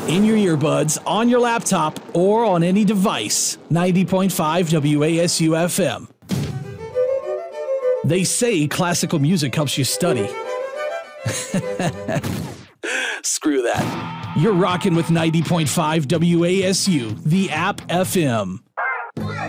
In your earbuds, on your laptop, or on any device. 90.5 WASU FM. They say classical music helps you study. Screw that. You're rocking with 90.5 WASU, the app FM.